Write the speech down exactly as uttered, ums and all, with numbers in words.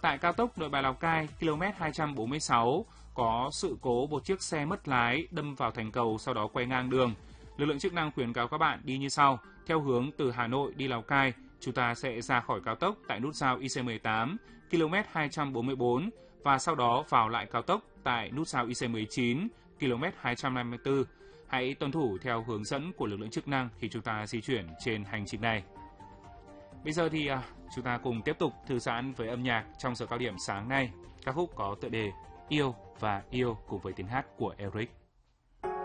Tại cao tốc Nội Bài Lào Cai, ki lô mét hai trăm bốn mươi sáu, có sự cố một chiếc xe mất lái đâm vào thành cầu sau đó quay ngang đường. Lực lượng chức năng khuyến cáo các bạn đi như sau. Theo hướng từ Hà Nội đi Lào Cai, chúng ta sẽ ra khỏi cao tốc tại nút giao I C mười tám, ki lô mét hai trăm bốn mươi bốn và sau đó vào lại cao tốc tại nút giao I C mười chín, ki lô mét hai trăm năm mươi tư. Hãy tuân thủ theo hướng dẫn của lực lượng chức năng khi chúng ta di chuyển trên hành trình này. Bây giờ thì à, chúng ta cùng tiếp tục thư giãn với âm nhạc trong giờ cao điểm sáng nay. Ca khúc có tựa đề Yêu và Yêu cùng với tiếng hát của Eric.